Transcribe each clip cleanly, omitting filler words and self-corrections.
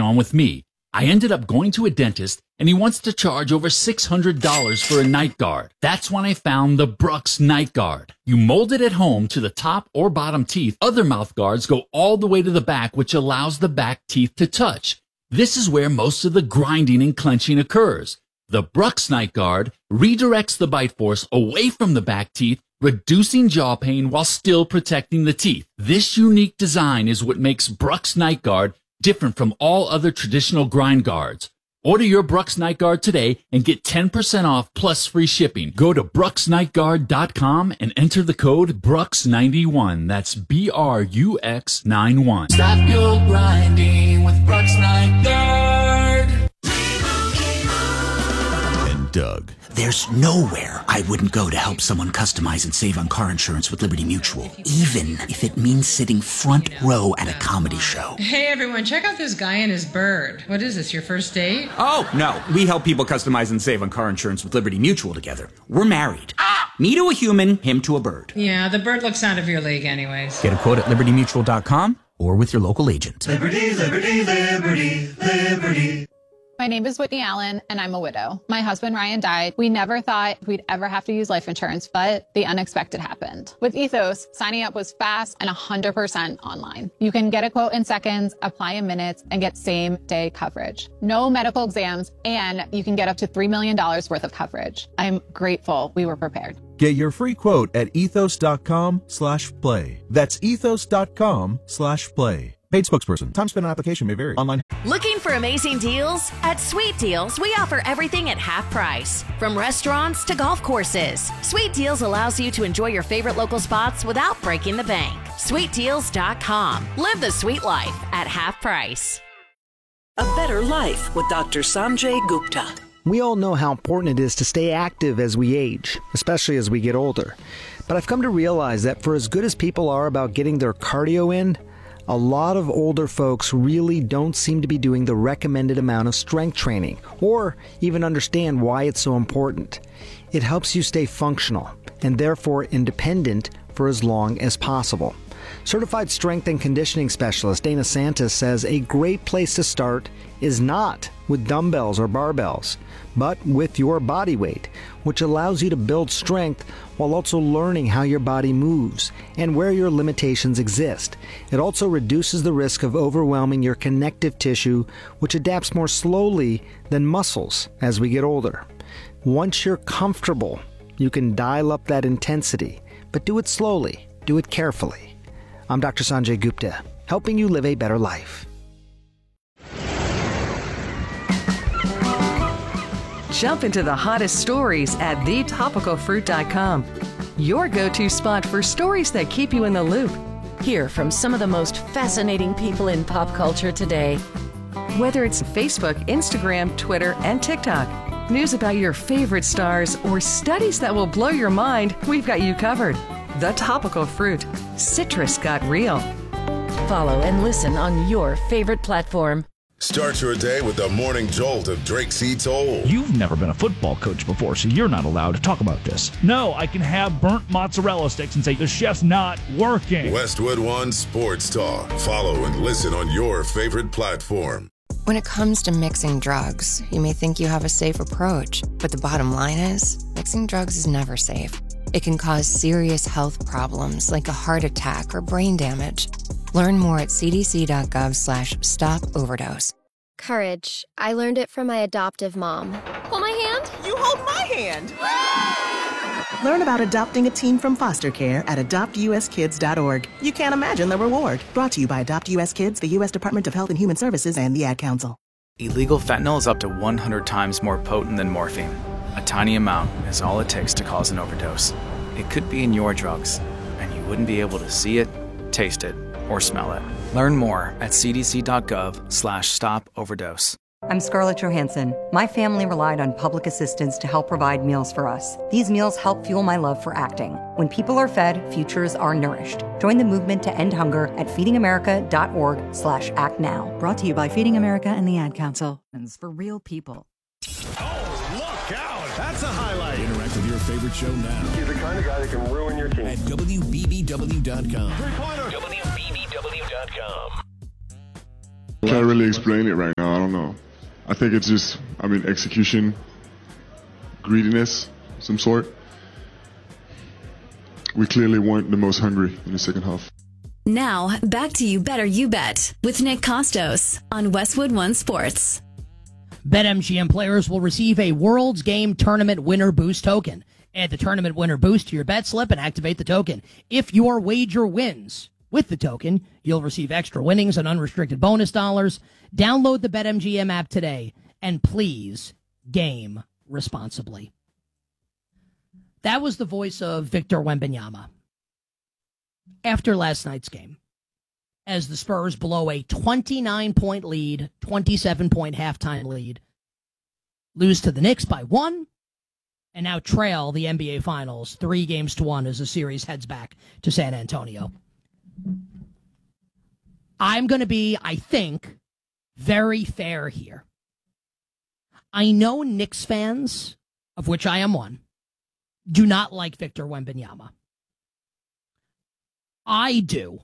on with me. I ended up going to a dentist, and he wants to charge over $600 for a night guard. That's when I found the Brux Night Guard. You mold it at home to the top or bottom teeth. Other mouth guards go all the way to the back, which allows the back teeth to touch. This is where most of the grinding and clenching occurs. The Brux Night Guard redirects the bite force away from the back teeth, reducing jaw pain while still protecting the teeth. This unique design is what makes Brux Night Guard different from all other traditional grind guards. Order your Brux Night Guard today and get 10% off plus free shipping. Go to BruxNightGuard.com and enter the code BRUX91. That's BRUX91. Stop your grinding with Brux Night Guard. And Doug. There's nowhere I wouldn't go to help someone customize and save on car insurance with Liberty Mutual, even if it means sitting front row at a comedy show. Hey everyone, check out this guy and his bird. What is this, your first date? Oh, no. We help people customize and save on car insurance with Liberty Mutual together. We're married. Me to a human, him to a bird. Yeah, the bird looks out of your league anyways. Get a quote at libertymutual.com or with your local agent. Liberty, liberty, liberty, liberty. My name is Whitney Allen, and I'm a widow. My husband, Ryan, died. We never thought we'd ever have to use life insurance, but the unexpected happened. With Ethos, signing up was fast and 100% online. You can get a quote in seconds, apply in minutes, and get same-day coverage. No medical exams, and you can get up to $3 million worth of coverage. I'm grateful we were prepared. Get your free quote at ethos.com/play. That's ethos.com/play. Paid spokesperson. Time spent on application may vary. Online. Looking for amazing deals? At Sweet Deals, we offer everything at half price. From restaurants to golf courses. Sweet Deals allows you to enjoy your favorite local spots without breaking the bank. SweetDeals.com. Live the sweet life at half price. A Better Life with Dr. Sanjay Gupta. We all know how important it is to stay active as we age, especially as we get older. But I've come to realize that for as good as people are about getting their cardio in, a lot of older folks really don't seem to be doing the recommended amount of strength training, or even understand why it's so important. It helps you stay functional, and therefore independent for as long as possible. Certified strength and conditioning specialist Dana Santos says a great place to start is not with dumbbells or barbells, but with your body weight, which allows you to build strength while also learning how your body moves and where your limitations exist. It also reduces the risk of overwhelming your connective tissue, which adapts more slowly than muscles as we get older. Once you're comfortable, you can dial up that intensity, but do it slowly, do it carefully. I'm Dr. Sanjay Gupta, helping you live a better life. Jump into the hottest stories at thetopicalfruit.com. Your go-to spot for stories that keep you in the loop. Hear from some of the most fascinating people in pop culture today. Whether it's Facebook, Instagram, Twitter, and TikTok, news about your favorite stars, or studies that will blow your mind, we've got you covered. The Topical Fruit. Citrus got real. Follow and listen on your favorite platform. Start your day with the morning jolt of Drake C. Toll. You've never been a football coach before, so you're not allowed to talk about this. No, I can have burnt mozzarella sticks and say the chef's not working. Westwood One Sports Talk. Follow and listen on your favorite platform. When it comes to mixing drugs, you may think you have a safe approach, but the bottom line is, mixing drugs is never safe. It can cause serious health problems like a heart attack or brain damage. Learn more at cdc.gov/stop-overdose. Courage. I learned it from my adoptive mom. Hold my hand. You hold my hand. Learn about adopting a teen from foster care at adoptuskids.org. You can't imagine the reward. Brought to you by Adopt US Kids, the U.S. Department of Health and Human Services, and the Ad Council. Illegal fentanyl is up to 100 times more potent than morphine. A tiny amount is all it takes to cause an overdose. It could be in your drugs, and you wouldn't be able to see it, taste it, or smell it. Learn more at cdc.gov/stop-overdose. I'm Scarlett Johansson. My family relied on public assistance to help provide meals for us. These meals help fuel my love for acting. When people are fed, futures are nourished. Join the movement to end hunger at feedingamerica.org/actnow. Brought to you by Feeding America and the Ad Council. For real people. Oh, look out! That's a highlight. Interact with your favorite show now. He's the kind of guy that can ruin your team. At WBBW.com. Three-pointer. WBBW.com. Can't really explain it right now. don't know. I think it's just, execution, greediness, some sort. We clearly weren't the most hungry in the second half. Now, back to You Better You Bet with Nick Costos on Westwood One Sports. BetMGM players will receive a World's Game Tournament Winner Boost token. Add the Tournament Winner Boost to your bet slip and activate the token. If your wager wins with the token, you'll receive extra winnings and unrestricted bonus dollars. Download the BetMGM app today, and please game responsibly. That was the voice of Victor Wembanyama after last night's game, as the Spurs blow a 29-point lead, 27-point halftime lead, lose to the Knicks by 1, and now trail the NBA Finals 3-1 as the series heads back to San Antonio. I'm going to be, I think, very fair here. I know Knicks fans, of which I am one, do not like Victor Wembanyama. I do.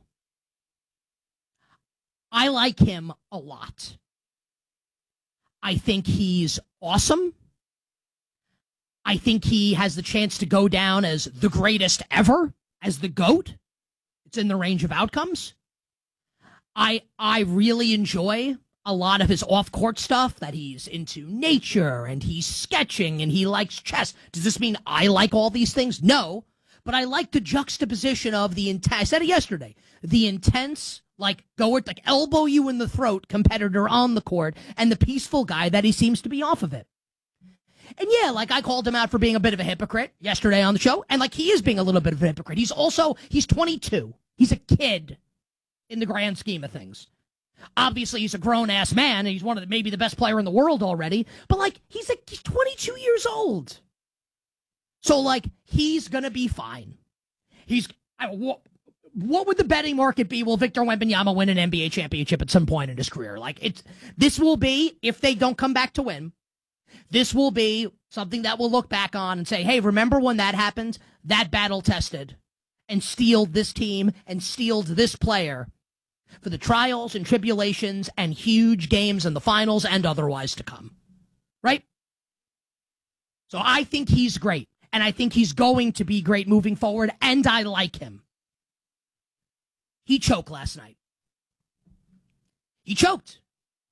I like him a lot. I think he's awesome. I think he has the chance to go down as the greatest ever, as the GOAT. It's in the range of outcomes. I really enjoy a lot of his off-court stuff, that he's into nature and he's sketching and he likes chess. Does this mean I like all these things? No, but I like the juxtaposition of the intense, I said it yesterday, the intense, elbow you in the throat competitor on the court and the peaceful guy that he seems to be off of it. And yeah, I called him out for being a bit of a hypocrite yesterday on the show, and he is being a little bit of a hypocrite. He's 22. He's a kid in the grand scheme of things. Obviously, he's a grown-ass man, and he's one of maybe the best player in the world already, but, he's 22 years old. So, he's going to be fine. What would the betting market be? Will Victor Wembanyama win an NBA championship at some point in his career? This will be, if they don't come back to win, this will be something that we'll look back on and say, hey, remember when that happened? That battle tested and steeled this team and steeled this player for the trials and tribulations and huge games in the finals and otherwise to come. Right? So I think he's great, and I think he's going to be great moving forward, and I like him. He choked last night. He choked.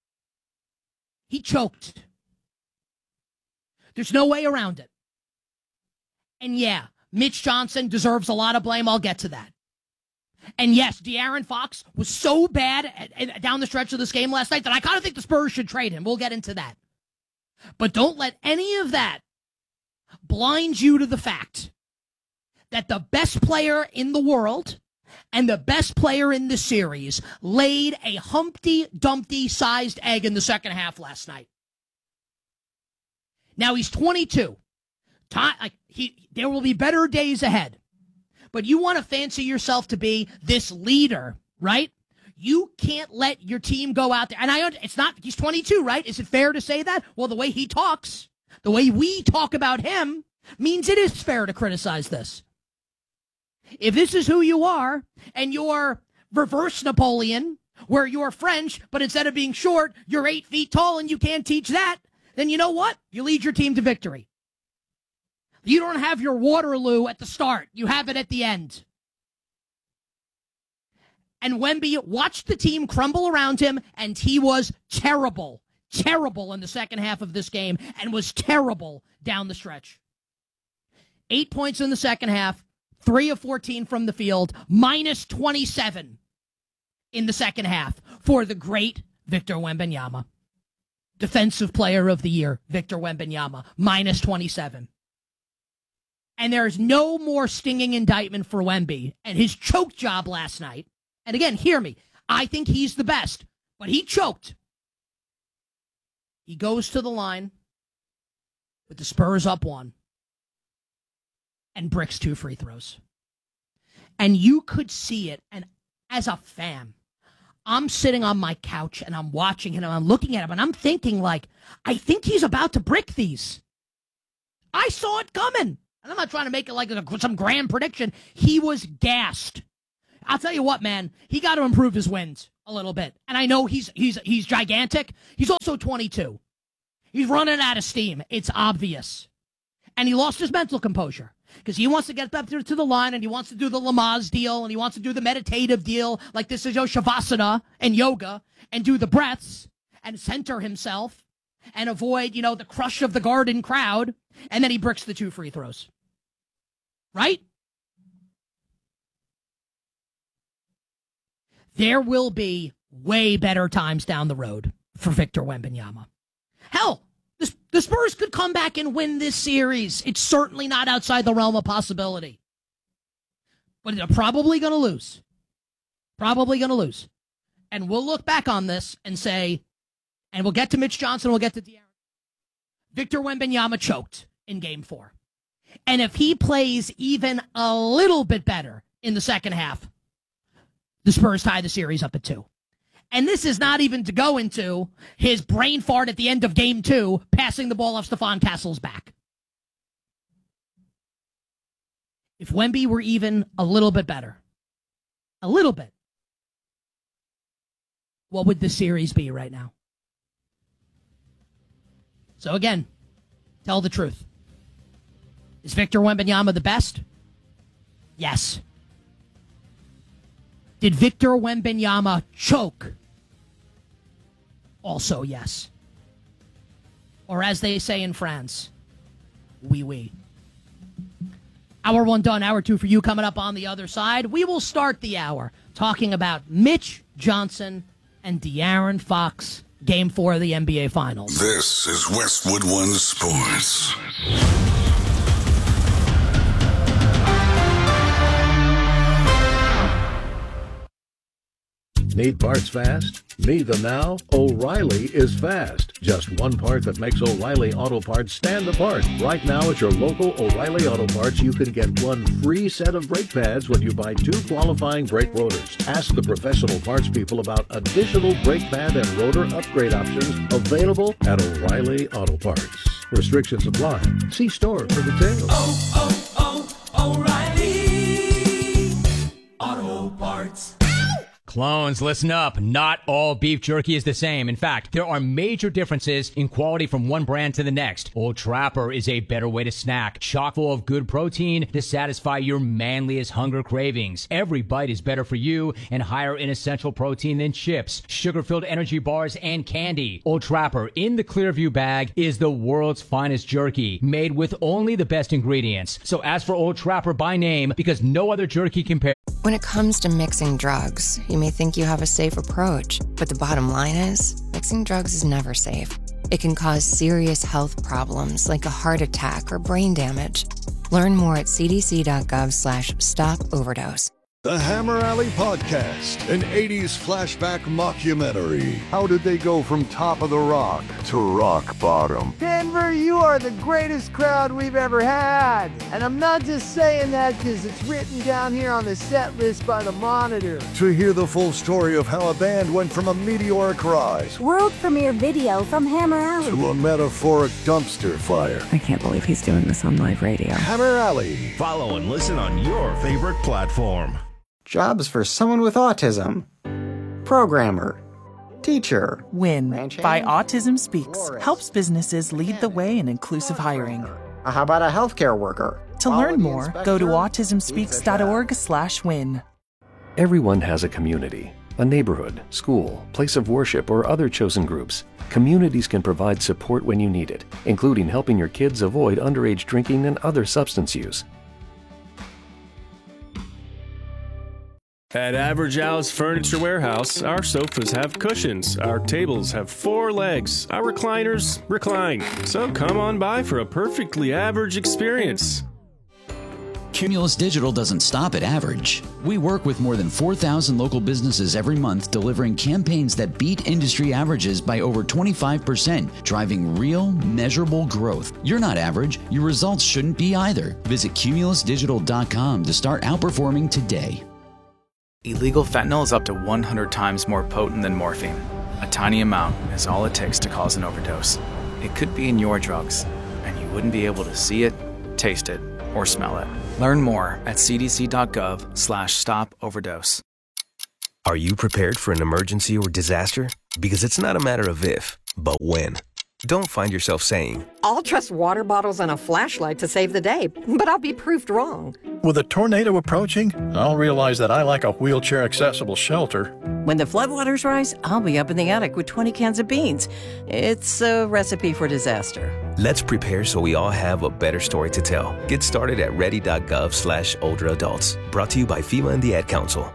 There's no way around it. And yeah, Mitch Johnson deserves a lot of blame. I'll get to that. And yes, De'Aaron Fox was so bad down the stretch of this game last night that I kind of think the Spurs should trade him. We'll get into that. But don't let any of that blind you to the fact that the best player in the world and the best player in the series laid a Humpty Dumpty-sized egg in the second half last night. Now he's 22. There will be better days ahead. But you want to fancy yourself to be this leader, right? You can't let your team go out there. And he's 22, right? Is it fair to say that? Well, the way he talks, the way we talk about him, means it is fair to criticize this. If this is who you are, and you're reverse Napoleon, where you're French, but instead of being short, you're 8 feet tall and you can't teach that, then you know what? You lead your team to victory. You don't have your Waterloo at the start. You have it at the end. And Wemby watched the team crumble around him, and he was terrible in the second half of this game, and was terrible down the stretch. 8 points in the second half, 3 of 14 from the field, minus 27 in the second half for the great Victor Wembanyama. Defensive Player of the Year, Victor Wembanyama, minus 27. And there's no more stinging indictment for Wemby and his choke job last night. And again, hear me. I think he's the best, but he choked. He goes to the line with the Spurs up 1 and bricks 2 free throws. And you could see it. And as a fan, I'm sitting on my couch and I'm watching him and I'm looking at him and I'm thinking, I think he's about to brick these. I saw it coming. And I'm not trying to make it some grand prediction. He was gassed. I'll tell you what, man. He got to improve his wins a little bit. And I know he's gigantic. He's also 22. He's running out of steam. It's obvious. And he lost his mental composure because he wants to get up to the line and he wants to do the Lamaze deal and he wants to do the meditative deal like this is Shavasana and yoga and do the breaths and center himself and avoid, the crush of the Garden crowd. And then he bricks the 2 free throws. Right? There will be way better times down the road for Victor Wembanyama. Hell, the Spurs could come back and win this series. It's certainly not outside the realm of possibility. But they're probably going to lose. Probably going to lose. And we'll look back on this and say, and we'll get to Mitch Johnson, we'll get to De'Aaron. Victor Wembanyama choked in Game 4. And if he plays even a little bit better in the second half, the Spurs tie the series up at 2. And this is not even to go into his brain fart at the end of Game 2, passing the ball off Stephon Castle's back. If Wemby were even a little bit better, a little bit, what would the series be right now? So again, tell the truth. Is Victor Wembanyama the best? Yes. Did Victor Wembanyama choke? Also, yes. Or as they say in France, oui, oui. Hour 1 done, hour 2 for you coming up on the other side. We will start the hour talking about Mitch Johnson and De'Aaron Fox, Game 4 of the NBA Finals. This is Westwood One Sports. Need parts fast? Need them now? O'Reilly is fast. Just one part that makes O'Reilly Auto Parts stand apart. Right now at your local O'Reilly Auto Parts, you can get 1 free set of brake pads when you buy 2 qualifying brake rotors. Ask the professional parts people about additional brake pad and rotor upgrade options available at O'Reilly Auto Parts. Restrictions apply. See store for details. O'Reilly Auto Parts. Clones, listen up. Not all beef jerky is the same. In fact, there are major differences in quality from one brand to the next. Old Trapper is a better way to snack, chock full of good protein to satisfy your manliest hunger cravings. Every bite is better for you and higher in essential protein than chips, sugar-filled energy bars, and candy. Old Trapper in the Clearview bag is the world's finest jerky, made with only the best ingredients. So ask for Old Trapper by name because no other jerky compares. When it comes to mixing drugs, you may think you have a safe approach, but the bottom line is, mixing drugs is never safe. It can cause serious health problems like a heart attack or brain damage. Learn more at cdc.gov/stop-overdose. The Hammer Alley Podcast, an 80s flashback mockumentary. How did they go from top of the rock to rock bottom? Denver, you are the greatest crowd we've ever had. And I'm not just saying that because it's written down here on the set list by the Monitor. To hear the full story of how a band went from a meteoric rise, world premiere video from Hammer Alley, to a metaphoric dumpster fire. I can't believe he's doing this on live radio. Hammer Alley. Follow and listen on your favorite platform. Jobs for someone with autism. Programmer. Teacher. WIN by Autism Speaks helps businesses lead the way in inclusive hiring. How about a healthcare worker? To learn more, go to autismspeaks.org/win. Everyone has a community, a neighborhood, school, place of worship, or other chosen groups. Communities can provide support when you need it, including helping your kids avoid underage drinking and other substance use. At Average Al's Furniture Warehouse, our sofas have cushions, our tables have 4 legs, our recliners recline. So come on by for a perfectly average experience. Cumulus Digital doesn't stop at average. We work with more than 4,000 local businesses every month, delivering campaigns that beat industry averages by over 25%, driving real, measurable growth. You're not average. Your results shouldn't be either. Visit cumulusdigital.com to start outperforming today. Illegal fentanyl is up to 100 times more potent than morphine. A tiny amount is all it takes to cause an overdose. It could be in your drugs, and you wouldn't be able to see it, taste it, or smell it. Learn more at cdc.gov/stop-overdose. Are you prepared for an emergency or disaster? Because it's not a matter of if, but when. Don't find yourself saying, I'll trust water bottles and a flashlight to save the day, but I'll be proved wrong. With a tornado approaching, I'll realize that I like a wheelchair-accessible shelter. When the floodwaters rise, I'll be up in the attic with 20 cans of beans. It's a recipe for disaster. Let's prepare so we all have a better story to tell. Get started at ready.gov/older adults. Brought to you by FEMA and the Ad Council.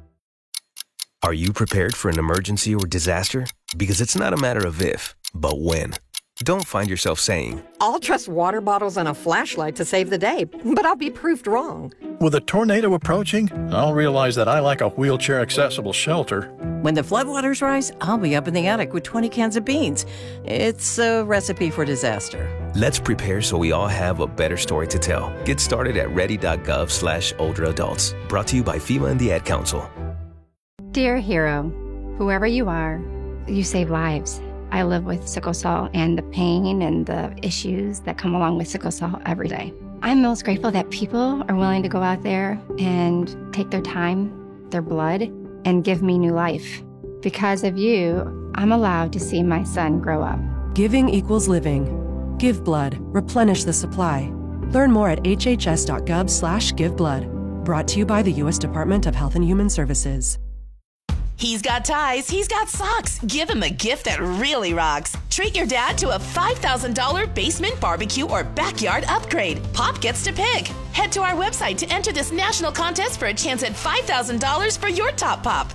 Are you prepared for an emergency or disaster? Because it's not a matter of if, but when. Don't find yourself saying, I'll trust water bottles and a flashlight to save the day, but I'll be proved wrong. With a tornado approaching, I'll realize that I like a wheelchair-accessible shelter. When the floodwaters rise, I'll be up in the attic with 20 cans of beans. It's a recipe for disaster. Let's prepare so we all have a better story to tell. Get started at ready.gov/older adults. Brought to you by FEMA and the Ad Council. Dear hero, whoever you are, you save lives. I live with sickle cell and the pain and the issues that come along with sickle cell every day. I'm most grateful that people are willing to go out there and take their time, their blood, and give me new life. Because of you, I'm allowed to see my son grow up. Giving equals living. Give blood. Replenish the supply. Learn more at hhs.gov/giveblood. Brought to you by the U.S. Department of Health and Human Services. He's got ties, he's got socks. Give him a gift that really rocks. Treat your dad to a $5,000 basement barbecue or backyard upgrade. Pop gets to pick. Head to our website to enter this national contest for a chance at $5,000 for your top pop.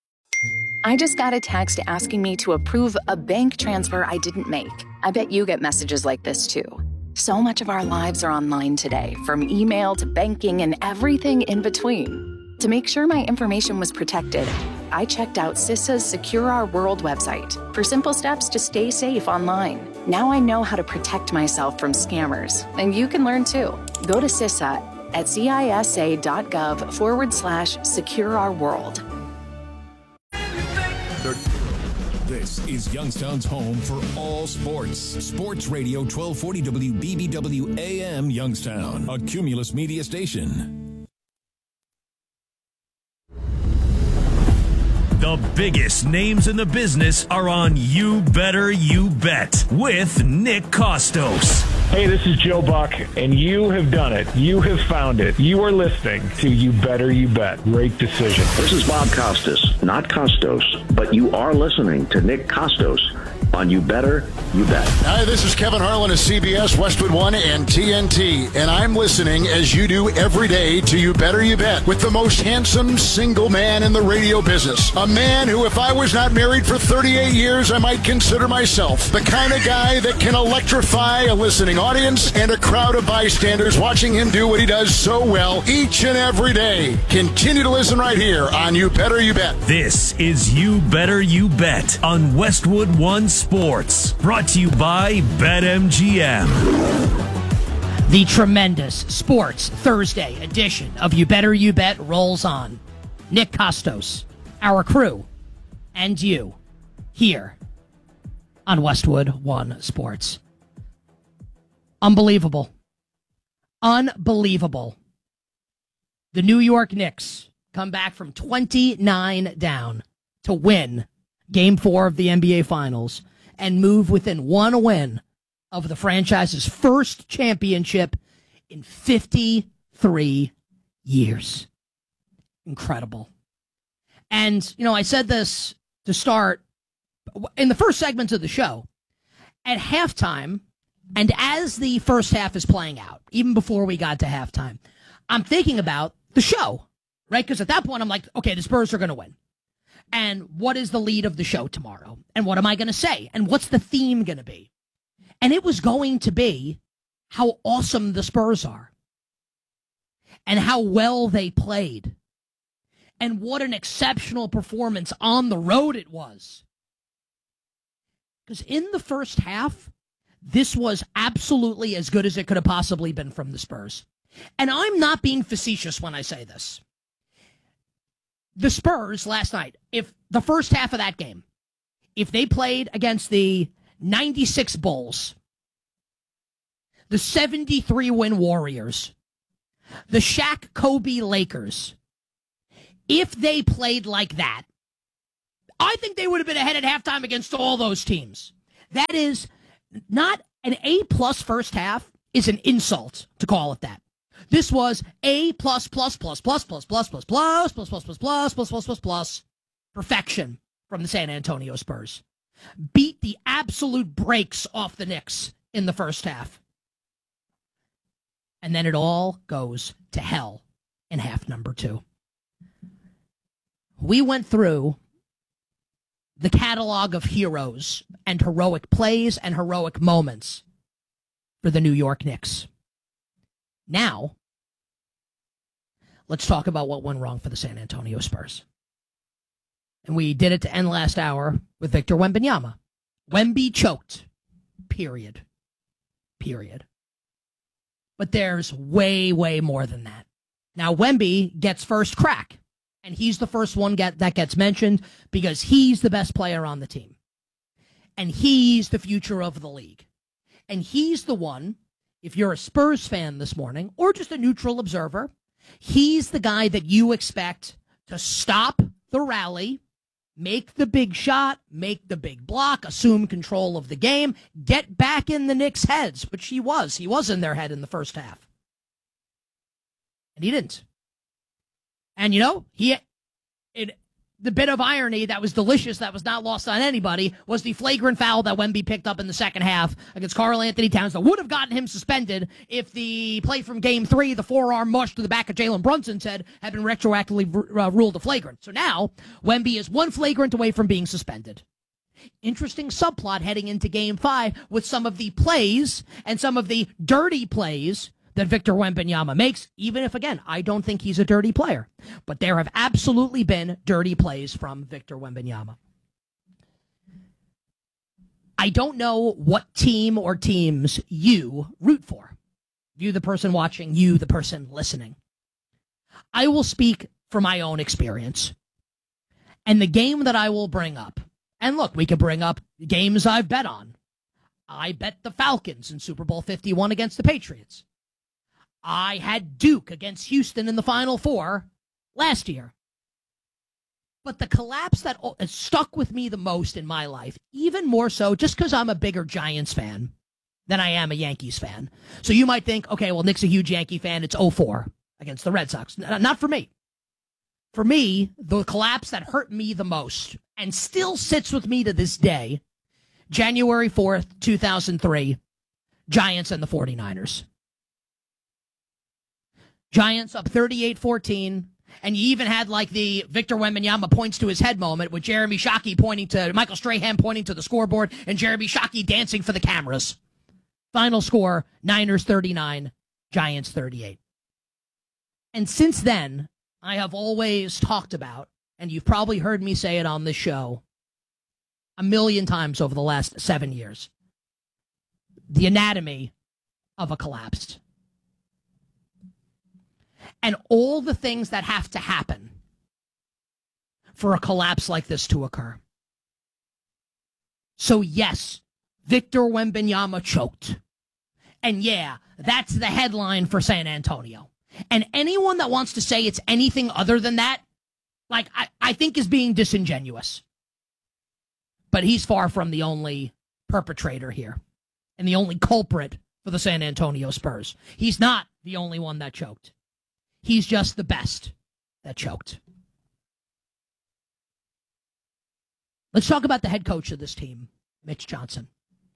I just got a text asking me to approve a bank transfer I didn't make. I bet you get messages like this too. So much of our lives are online today, from email to banking and everything in between. To make sure my information was protected, I checked out CISA's Secure Our World website for simple steps to stay safe online. Now I know how to protect myself from scammers, and you can learn too. Go to CISA at CISA.gov/Secure Our World. This is Youngstown's home for all sports. Sports Radio 1240 WBBW AM Youngstown, a Cumulus media station. The biggest names in the business are on You Better You Bet with Nick Kostos. Hey, this is Joe Buck, and you have done it. You have found it. You are listening to You Better You Bet. Great decision. This is Bob Costas, not Costos, but you are listening to Nick Kostos on You Better You Bet. Hi, this is Kevin Harlan of CBS, Westwood One, and TNT, and I'm listening as you do every day to You Better You Bet with the most handsome single man in the radio business. A man who, if I was not married for 38 years, I might consider myself the kind of guy that can electrify a listening audience and a crowd of bystanders watching him do what he does so well each and every day. Continue to listen right here on You Better You Bet. This is You Better You Bet on Westwood One Sports, brought to you by BetMGM. The tremendous Sports Thursday edition of You Better You Bet rolls on. Nick Kostos, our crew, and you here on Westwood One Sports. Unbelievable. Unbelievable. The New York Knicks come back from 29 down to win Game 4 of the NBA Finals and move within one win of the franchise's first championship in 53 years. Incredible. And, you know, I said this to start in the first segments of the show. At halftime, and as the first half is playing out, even before we got to halftime, I'm thinking about the show, right? Because at that point, I'm like, okay, the Spurs are going to win. And what is the lead of the show tomorrow? And what am I going to say? And what's the theme going to be? And it was going to be how awesome the Spurs are. And how well they played. And what an exceptional performance on the road it was. Because in the first half, this was absolutely as good as it could have possibly been from the Spurs. And I'm not being facetious when I say this. The Spurs last night, if the first half of that game, if they played against the 96 Bulls, the 73-win Warriors, the Shaq Kobe Lakers, If they played like that, I think they would have been ahead at halftime against all those teams. That is not an A-plus first half is an insult to call it that. This was A plus perfection from the San Antonio Spurs. Beat the absolute brakes off the Knicks in the first half. And then it all goes to hell in half number 2. We went through the catalog of heroes and heroic plays and heroic moments for the New York Knicks. Now, let's talk about what went wrong for the San Antonio Spurs. And we did it to end last hour with Victor Wembanyama. Wemby choked. Period. But there's way, way more than that. Now, Wemby gets first crack, and he's the first one that gets mentioned because he's the best player on the team. And he's the future of the league. And he's the one, if you're a Spurs fan this morning, or just a neutral observer, he's the guy that you expect to stop the rally, make the big shot, make the big block, assume control of the game, get back in the Knicks' heads, which he was. He was in their head in the first half. And he didn't. And, you know, the bit of irony that was delicious, that was not lost on anybody, was the flagrant foul that Wemby picked up in the second half against Karl Anthony Towns that would have gotten him suspended if the play from Game 3, the forearm mush to the back of Jalen Brunson's head, had been retroactively ruled a flagrant. So now, Wemby is one flagrant away from being suspended. Interesting subplot heading into Game 5 with some of the plays and some of the dirty plays that Victor Wembanyama makes, even if, again, I don't think he's a dirty player. But there have absolutely been dirty plays from Victor Wembanyama. I don't know what team or teams you root for. You, the person watching, you, the person listening. I will speak from my own experience. And the game that I will bring up, and look, we can bring up games I've bet on. I bet the Falcons in Super Bowl 51 against the Patriots. I had Duke against Houston in the Final Four last year. But the collapse that stuck with me the most in my life, even more so just because I'm a bigger Giants fan than I am a Yankees fan. So you might think, okay, well, Nick's a huge Yankee fan. It's 0-4 against the Red Sox. Not for me. For me, the collapse that hurt me the most and still sits with me to this day, January 4th, 2003, Giants and the 49ers. Giants up 38-14, and you even had like the Victor Wembanyama points to his head moment with Jeremy Shockey pointing to Michael Strahan pointing to the scoreboard and Jeremy Shockey dancing for the cameras. Final score, Niners 39, Giants 38. And since then, I have always talked about, and you've probably heard me say it on this show a million times over the last 7 years, the anatomy of a collapse. And all the things that have to happen for a collapse like this to occur. So yes, Victor Wembanyama choked. And yeah, that's the headline for San Antonio. And anyone that wants to say it's anything other than that, like, I think is being disingenuous. But he's far from the only perpetrator here and the only culprit for the San Antonio Spurs. He's not the only one that choked. He's just the best that choked. Let's talk about the head coach of this team, Mitch Johnson.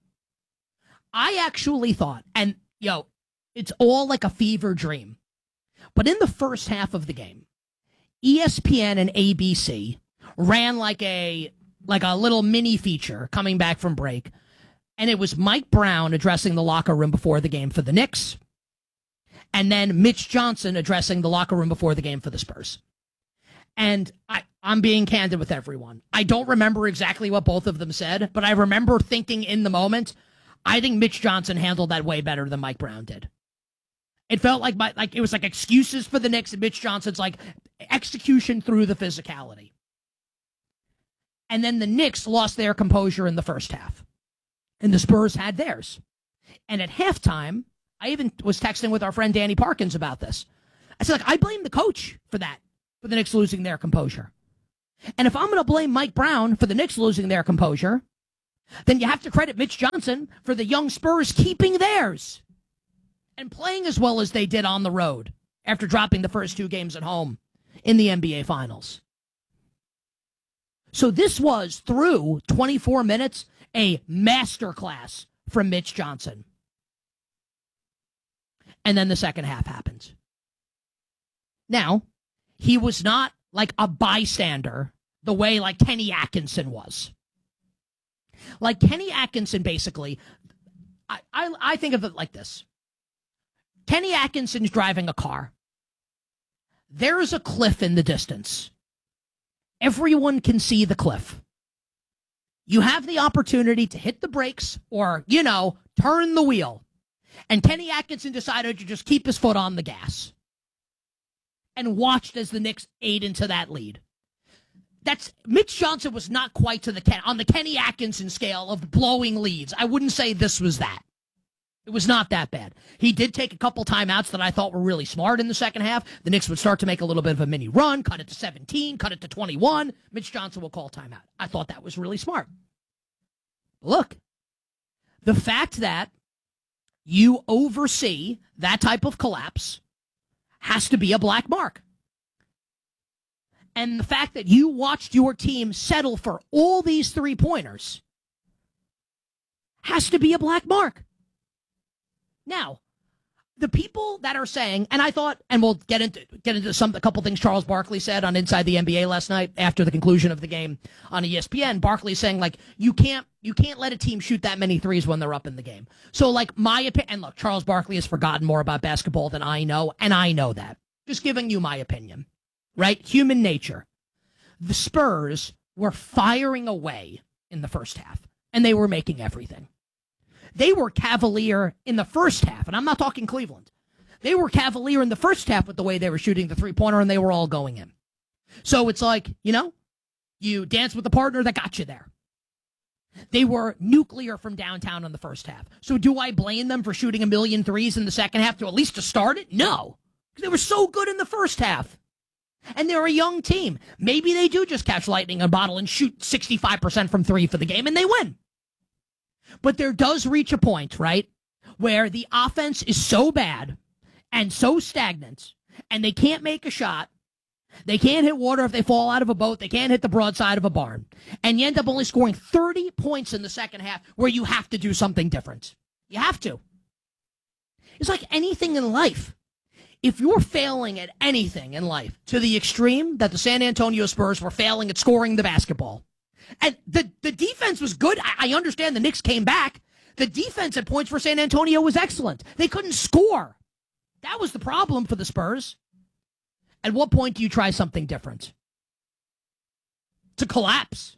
I actually thought, and, it's all like a fever dream, but in the first half of the game, ESPN and ABC ran like a little mini feature coming back from break, and it was Mike Brown addressing the locker room before the game for the Knicks, and then Mitch Johnson addressing the locker room before the game for the Spurs. And I'm being candid with everyone. I don't remember exactly what both of them said, but I remember thinking in the moment, I think Mitch Johnson handled that way better than Mike Brown did. It felt like it was like excuses for the Knicks, and Mitch Johnson's like execution through the physicality. And then the Knicks lost their composure in the first half, and the Spurs had theirs. And at halftime, I even was texting with our friend Danny Parkins about this. I said, I blame the coach for that. for the Knicks losing their composure. And if I'm going to blame Mike Brown for the Knicks losing their composure, then you have to credit Mitch Johnson for the young Spurs keeping theirs and playing as well as they did on the road after dropping the first 2 games at home in the NBA Finals. So this was, through 24 minutes, a masterclass from Mitch Johnson. And then the second half happened. Now, he was not like a bystander the way like Kenny Atkinson was. Like Kenny Atkinson, basically, I think of it like this. Kenny Atkinson's driving a car. There's a cliff in the distance. Everyone can see the cliff. You have the opportunity to hit the brakes or, turn the wheel. And Kenny Atkinson decided to just keep his foot on the gas and watched as the Knicks ate into that lead. Mitch Johnson was not quite on the Kenny Atkinson scale of blowing leads. I wouldn't say this was that. It was not that bad. He did take a couple timeouts that I thought were really smart in the second half. The Knicks would start to make a little bit of a mini run, cut it to 17, cut it to 21. Mitch Johnson will call timeout. I thought that was really smart. Look, the fact that you oversee that type of collapse has to be a black mark. And the fact that you watched your team settle for all these 3-pointers has to be a black mark. Now, the people that are saying, and I thought, and we'll get into a couple things Charles Barkley said on Inside the NBA last night after the conclusion of the game on ESPN. Barkley saying, like, you can't let a team shoot that many threes when they're up in the game. So, like, my opinion, and look, Charles Barkley has forgotten more about basketball than I know, and I know that. Just giving you my opinion, right? Human nature. The Spurs were firing away in the first half, and they were making everything. They were cavalier in the first half, and I'm not talking Cleveland. They were cavalier in the first half with the way they were shooting the 3-pointer, and they were all going in. So it's like, you dance with the partner that got you there. They were nuclear from downtown in the first half. So do I blame them for shooting 1 million threes in the second half to at least to start it? No, because they were so good in the first half. And they're a young team. Maybe they do just catch lightning in a bottle and shoot 65% from 3 for the game, and they win. But there does reach a point, right, where the offense is so bad and so stagnant, and they can't make a shot. They can't hit water if they fall out of a boat. They can't hit the broadside of a barn. And you end up only scoring 30 points in the second half where you have to do something different. You have to. It's like anything in life. If you're failing at anything in life to the extreme that the San Antonio Spurs were failing at scoring the basketball, and the defense was good. I understand the Knicks came back. The defense at points for San Antonio was excellent. They couldn't score. That was the problem for the Spurs. At what point do you try something different? To collapse.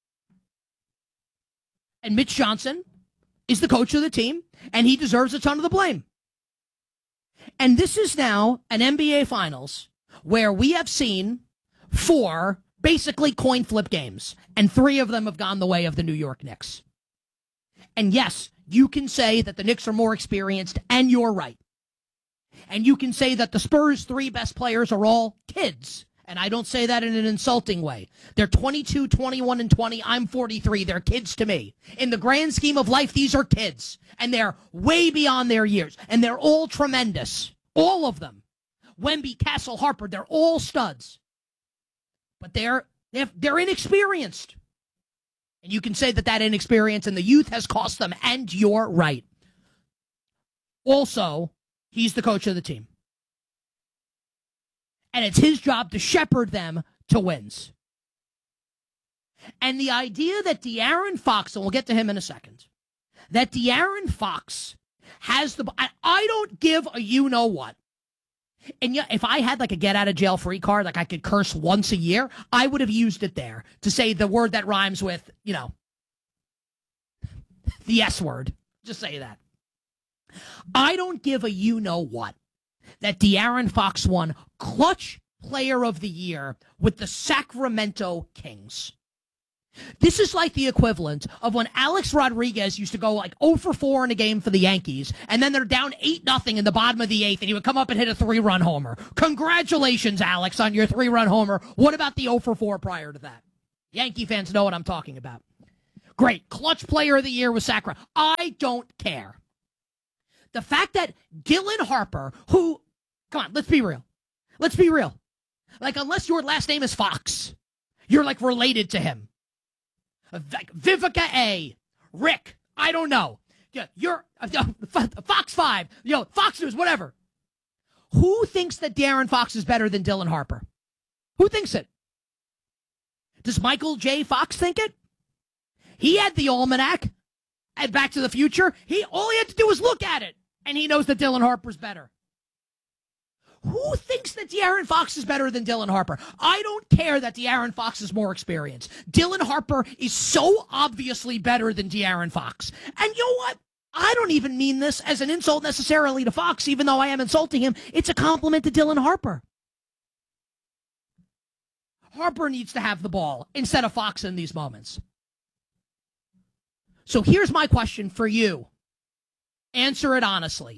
And Mitch Johnson is the coach of the team, and he deserves a ton of the blame. And this is now an NBA Finals where we have seen 4 basically coin flip games, and 3 of them have gone the way of the New York Knicks. And yes, you can say that the Knicks are more experienced, and you're right. And you can say that the Spurs' 3 best players are all kids, and I don't say that in an insulting way. They're 22, 21, and 20. I'm 43. They're kids to me. In the grand scheme of life, these are kids, and they're way beyond their years, and they're all tremendous. All of them. Wemby, Castle, Harper, they're all studs. But they're inexperienced. And you can say that inexperience and the youth has cost them, and you're right. Also, he's the coach of the team. And it's his job to shepherd them to wins. And the idea that De'Aaron Fox, and we'll get to him in a second, that De'Aaron Fox has I don't give a you-know-what. And yeah, if I had like a get-out-of-jail-free card, like I could curse once a year, I would have used it there to say the word that rhymes with, the S word. Just say that. I don't give a you-know-what that De'Aaron Fox won Clutch Player of the Year with the Sacramento Kings. This is like the equivalent of when Alex Rodriguez used to go like 0 for 4 in a game for the Yankees, and then they're down 8-0 in the bottom of the 8th, and he would come up and hit a 3-run homer. Congratulations, Alex, on your 3-run homer. What about the 0 for 4 prior to that? Yankee fans know what I'm talking about. Great. Clutch player of the year was Sacramento. I don't care. The fact that Dylan Harper, who, come on, let's be real. Let's be real. Like, unless your last name is Fox, you're like related to him. Vivica A. Rick, I don't know. Yeah, you're Fox 5, Fox News, whatever. Who thinks that De'Aaron Fox is better than Dylan Harper? Who thinks it? Does Michael J. Fox think it? He had the almanac at Back to the Future. All he had to do was look at it, and he knows that Dylan Harper's better. Who thinks that De'Aaron Fox is better than Dylan Harper? I don't care that De'Aaron Fox is more experienced. Dylan Harper is so obviously better than De'Aaron Fox. And you know what? I don't even mean this as an insult necessarily to Fox, even though I am insulting him. It's a compliment to Dylan Harper. Harper needs to have the ball instead of Fox in these moments. So here's my question for you. Answer it honestly.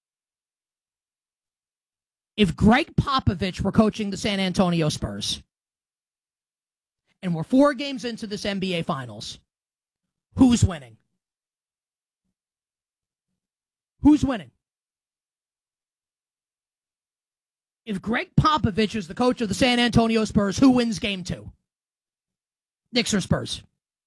If Greg Popovich were coaching the San Antonio Spurs, and we're 4 games into this NBA Finals, who's winning? Who's winning? If Greg Popovich is the coach of the San Antonio Spurs, who wins game 2? Knicks or Spurs?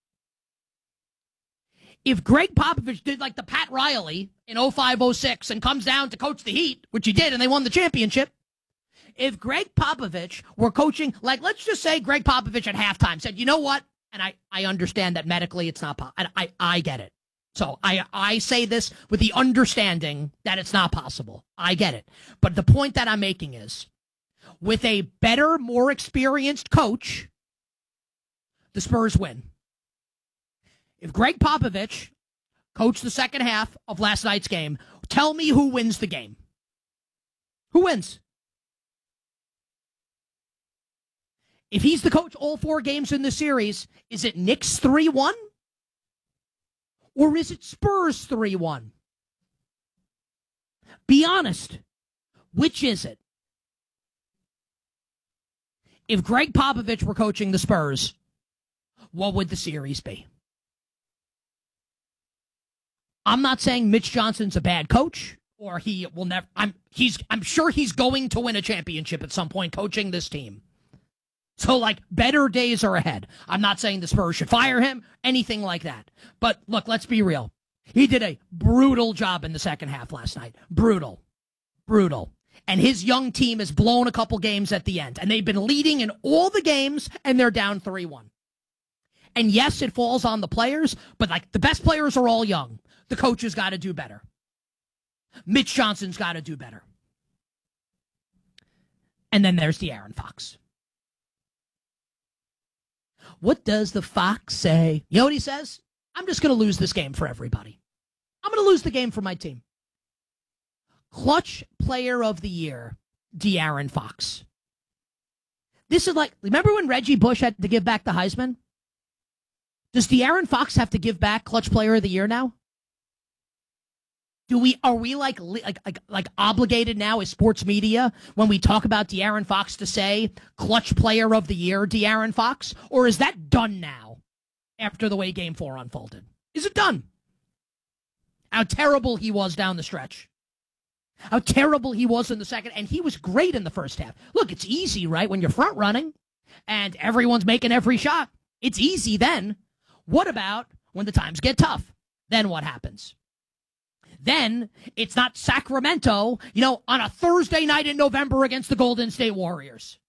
If Greg Popovich did like the Pat Riley in 05-06 and comes down to coach the Heat, which he did, and they won the championship, if Greg Popovich were coaching, like let's just say Greg Popovich at halftime said, you know what, and I understand that medically it's not possible, and I get it. So I say this with the understanding that it's not possible. I get it. But the point that I'm making is, with a better, more experienced coach, the Spurs win. If Greg Popovich coached the second half of last night's game, tell me who wins the game. Who wins? If he's the coach all 4 games in the series, is it Knicks 3-1? Or is it Spurs 3-1? Be honest. Which is it? If Greg Popovich were coaching the Spurs, what would the series be? I'm not saying Mitch Johnson's a bad coach, or he will never. I'm sure he's going to win a championship at some point coaching this team. So, like, better days are ahead. I'm not saying the Spurs should fire him, anything like that. But look, let's be real. He did a brutal job in the second half last night. Brutal. And his young team has blown a couple games at the end, and they've been leading in all the games, and they're down 3-1. And yes, it falls on the players, but like the best players are all young. The coach has got to do better. Mitch Johnson's got to do better. And then there's De'Aaron Fox. What does the Fox say? You know what he says? I'm just going to lose this game for everybody. I'm going to lose the game for my team. Clutch player of the year, De'Aaron Fox. This is like, remember when Reggie Bush had to give back the Heisman? Does De'Aaron Fox have to give back clutch player of the year now? Are we like obligated now as sports media when we talk about De'Aaron Fox to say clutch player of the year, De'Aaron Fox? Or is that done now after the way Game 4 unfolded? Is it done? How terrible he was down the stretch. How terrible he was in the second. And he was great in the first half. Look, it's easy, right? When you're front running and everyone's making every shot. It's easy then. What about when the times get tough? Then what happens? Then it's not Sacramento, on a Thursday night in November against the Golden State Warriors.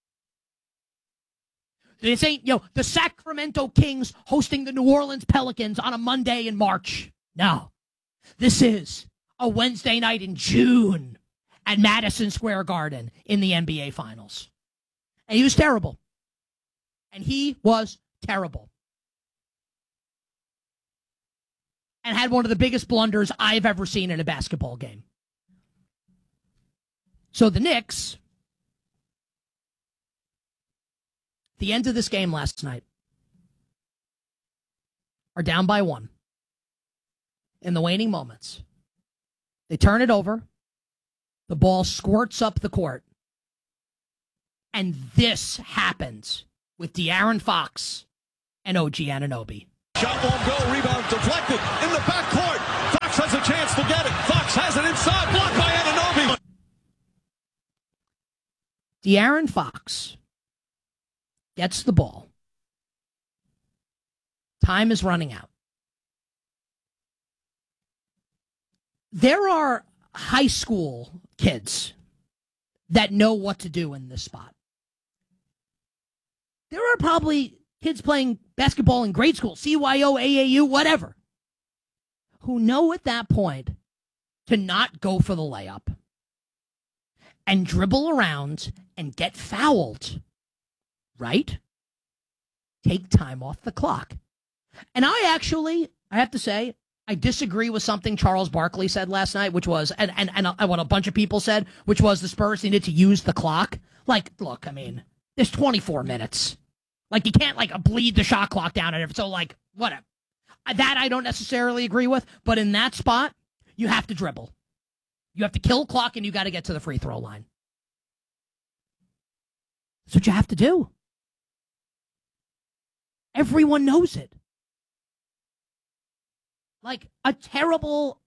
This ain't, the Sacramento Kings hosting the New Orleans Pelicans on a Monday in March. No. This is a Wednesday night in June at Madison Square Garden in the NBA Finals. And he was terrible. And he was terrible. And had one of the biggest blunders I've ever seen in a basketball game. So the Knicks, the end of this game last night, are down by 1 in the waning moments. They turn it over. The ball squirts up the court. And this happens with De'Aaron Fox and OG Anunoby. Shot won't go. Rebound deflected in the backcourt. Fox has a chance to get it. Fox has it inside. Blocked by Anunoby. De'Aaron Fox gets the ball. Time is running out. There are high school kids that know what to do in this spot. There are probably kids playing basketball in grade school, CYO, AAU, whatever, who know at that point to not go for the layup and dribble around and get fouled, right? Take time off the clock. And I have to say, I disagree with something Charles Barkley said last night, which was, and what a bunch of people said, which was the Spurs needed to use the clock. Like, look, I mean, there's 24 minutes. Like, you can't, like, bleed the shot clock down. And so, like, whatever. That I don't necessarily agree with. But in that spot, you have to dribble. You have to kill clock, and you got to get to the free throw line. That's what you have to do. Everyone knows it. Like a terrible,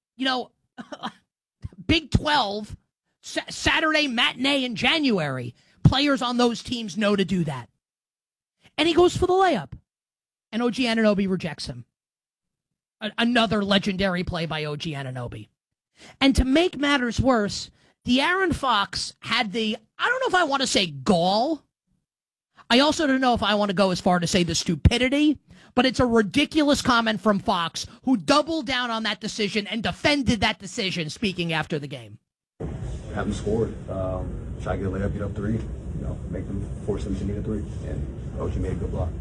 Big 12 Saturday matinee in January. Players on those teams know to do that. And he goes for the layup. And OG Anunoby rejects him. Another legendary play by OG Anunoby. And to make matters worse, De'Aaron Fox had I don't know if I want to say gall. I also don't know if I want to go as far to say the stupidity, but it's a ridiculous comment from Fox, who doubled down on that decision and defended that decision, speaking after the game. Haven't scored. Try to get a layup, get up 3, make them force them to need a 3. And OG made a good block.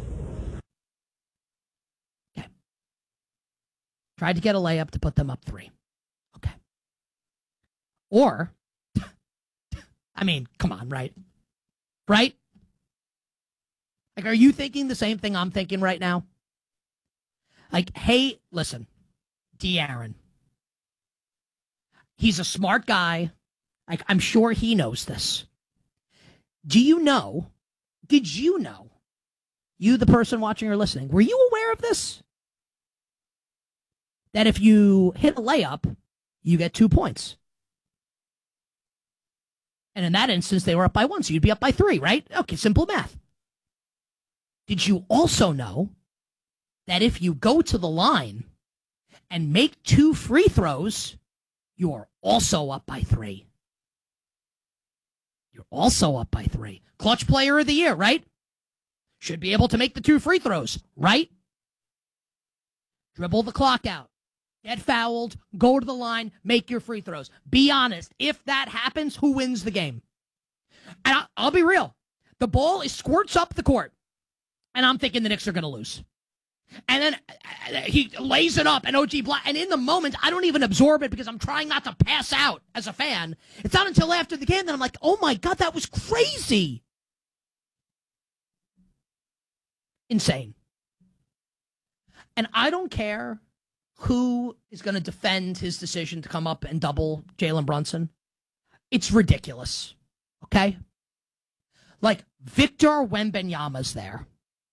Okay. Tried to get a layup to put them up 3. Okay. Or, I mean, come on, right? Right? Like, are you thinking the same thing I'm thinking right now? Like, hey, listen, De'Aaron. He's a smart guy. Like, I'm sure he knows this. Did you know, you, the person watching or listening, were you aware of this? That if you hit a layup, you get 2 points. And in that instance, they were up by 1, so you'd be up by 3, right? Okay, simple math. Did you also know that if you go to the line and make 2 free throws, you are also up by 3? You're also up by 3. Clutch player of the year, right? Should be able to make the 2 free throws, right? Dribble the clock out. Get fouled. Go to the line. Make your free throws. Be honest. If that happens, who wins the game? And I'll be real. The ball squirts up the court. And I'm thinking the Knicks are going to lose. And then he lays it up, and OG Black. And in the moment, I don't even absorb it because I'm trying not to pass out as a fan. It's not until after the game that I'm like, oh my God, that was crazy. Insane. And I don't care who is going to defend his decision to come up and double Jalen Brunson. It's ridiculous. Okay? Like, Victor Wembanyama's there.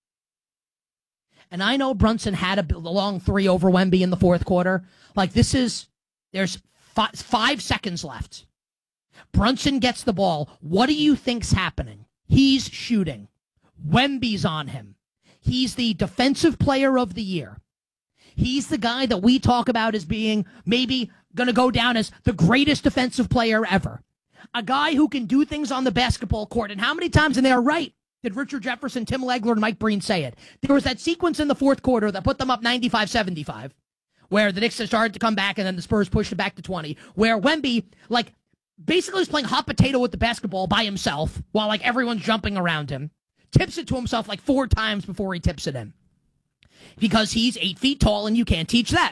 And I know Brunson had a long 3 over Wemby in the fourth quarter. Like, there's 5 seconds left. Brunson gets the ball. What do you think's happening? He's shooting. Wemby's on him. He's the defensive player of the year. He's the guy that we talk about as being maybe going to go down as the greatest defensive player ever. A guy who can do things on the basketball court. And how many times, and they're right, did Richard Jefferson, Tim Legler, and Mike Breen say it? There was that sequence in the fourth quarter that put them up 95-75, where the Knicks started to come back, and then the Spurs pushed it back to 20, where Wemby, like, basically was playing hot potato with the basketball by himself while, like, everyone's jumping around him. Tips it to himself, like, 4 times before he tips it in. Because he's 8 feet tall, and you can't teach that.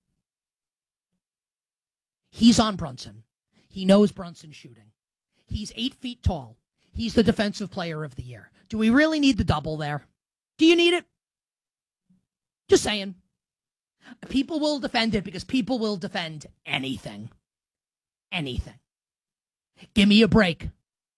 He's on Brunson. He knows Brunson's shooting. He's 8 feet tall. He's the defensive player of the year. Do we really need the double there? Do you need it? Just saying. People will defend it because people will defend anything. Anything. Give me a break.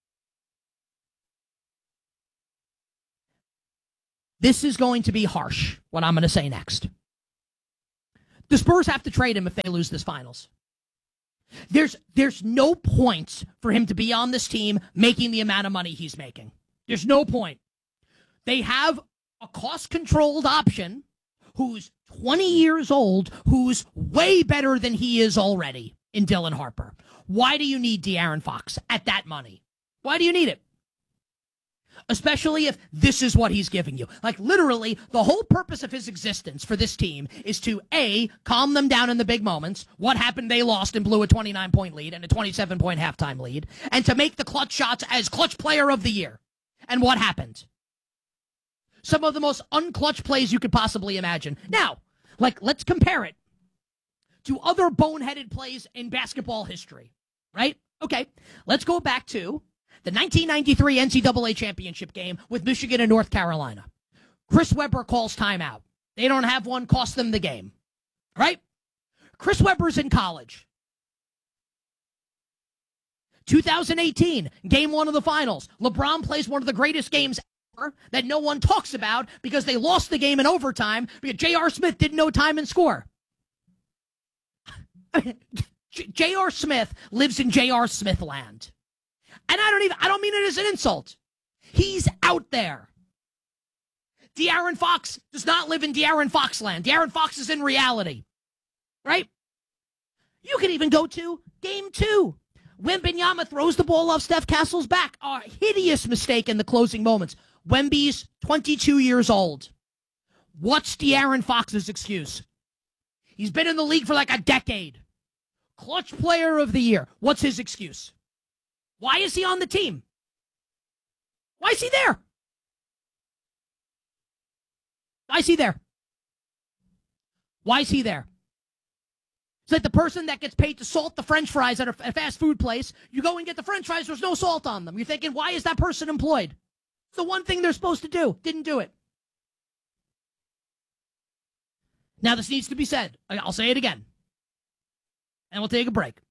This is going to be harsh, what I'm going to say next. The Spurs have to trade him if they lose this finals. There's no point for him to be on this team making the amount of money he's making. There's no point. They have a cost-controlled option who's 20 years old, who's way better than he is already in Dylan Harper. Why do you need De'Aaron Fox at that money? Why do you need it? Especially if this is what he's giving you. Like, literally, the whole purpose of his existence for this team is to, A, calm them down in the big moments. What happened? They lost and blew a 29-point lead and a 27-point halftime lead. And to make the clutch shots as clutch player of the year. And what happened? Some of the most unclutch plays you could possibly imagine. Now, let's compare it to other boneheaded plays in basketball history, right? Okay, let's go back to the 1993 NCAA championship game with Michigan and North Carolina. Chris Webber calls timeout. They don't have one, cost them the game, right? Chris Webber's in college. 2018, game 1 of the finals. LeBron plays one of the greatest games ever that no one talks about because they lost the game in overtime because J.R. Smith didn't know time and score. J.R. Smith lives in J.R. Smith land. And I don't mean it as an insult. He's out there. De'Aaron Fox does not live in De'Aaron Fox land. De'Aaron Fox is in reality. Right? You can even go to game 2. Wembanyama throws the ball off Steph Castle's back. A hideous mistake in the closing moments. Wemby's 22 years old. What's De'Aaron Fox's excuse? He's been in the league for like a decade. Clutch player of the year. What's his excuse? Why is he on the team? Why is he there? Why is he there? Why is he there? It's like the person that gets paid to salt the French fries at a fast food place. You go and get the French fries, there's no salt on them. You're thinking, why is that person employed? It's the one thing they're supposed to do. Didn't do it. Now, this needs to be said. I'll say it again. And we'll take a break.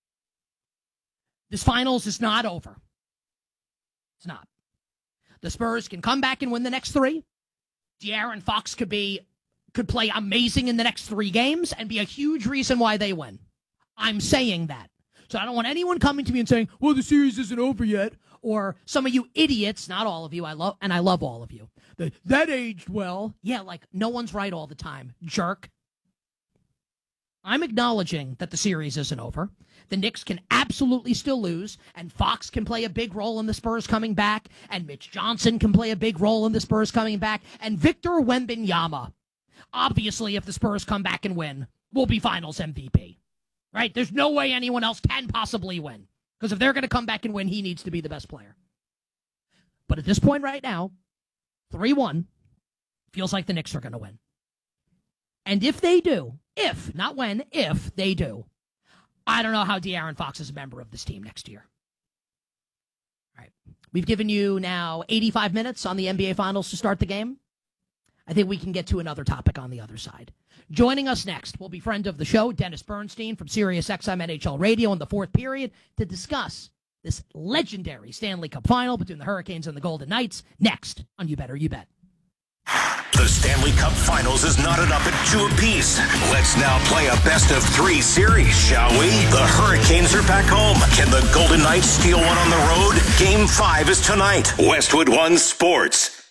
This finals is not over. It's not. The Spurs can come back and win the next 3. De'Aaron Fox could play amazing in the next 3 games and be a huge reason why they win. I'm saying that. So I don't want anyone coming to me and saying, well, the series isn't over yet. Or some of you idiots, not all of you, I love all of you. That aged well. Yeah, like no one's right all the time. Jerk. I'm acknowledging that the series isn't over. The Knicks can absolutely still lose, and Fox can play a big role in the Spurs coming back, and Mitch Johnson can play a big role in the Spurs coming back, and Victor Wembanyama, obviously, if the Spurs come back and win, will be Finals MVP. Right? There's no way anyone else can possibly win, because if they're going to come back and win, he needs to be the best player. But at this point right now, 3-1, feels like the Knicks are going to win. And if they do, if, not when, if they do, I don't know how De'Aaron Fox is a member of this team next year. All right. We've given you now 85 minutes on the NBA Finals to start the game. I think we can get to another topic on the other side. Joining us next will be friend of the show, Dennis Bernstein from SiriusXM NHL Radio in the 4th period to discuss this legendary Stanley Cup final between the Hurricanes and the Golden Knights next on You Better You Bet. The Stanley Cup Finals is knotted up at 2 apiece. Let's now play a best-of-3 series, shall we? The Hurricanes are back home. Can the Golden Knights steal one on the road? Game 5 is tonight. Westwood One Sports.